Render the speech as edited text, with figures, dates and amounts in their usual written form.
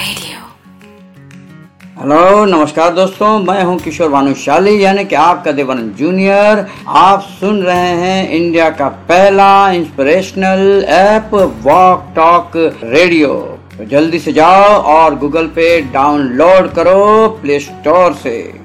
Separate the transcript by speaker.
Speaker 1: Radio.
Speaker 2: Hello नमस्कार दोस्तों, मैं हूं किशोर भानुशाली यानी कि आपका देवानंद जूनियर। आप सुन रहे हैं इंडिया का पहला inspirational app walk talk radio. तो जल्दी से जाओ और गूगल पे डाउनलोड करो प्ले स्टोर से।